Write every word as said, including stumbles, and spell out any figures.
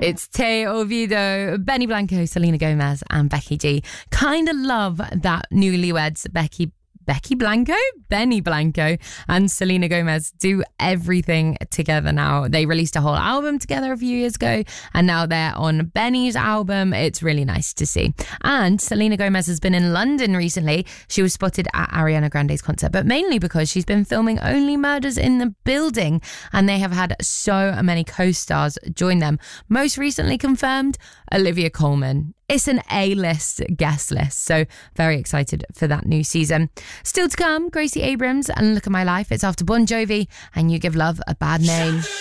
It's Te Oviedo, Benny Blanco, Selena Gomez and Becky G. Kind of love that newlyweds Becky Becky Blanco, Benny Blanco and Selena Gomez do everything together now. They released a whole album together a few years ago and now they're on Benny's album. It's really nice to see. And Selena Gomez has been in London recently. She was spotted at Ariana Grande's concert, but mainly because she's been filming Only Murders in the Building and they have had so many co-stars join them. Most recently confirmed, Olivia Colman. It's an A-list guest list, so very excited for that new season. Still to come, Gracie Abrams and Look at My Life. It's after Bon Jovi and You Give Love a Bad Name.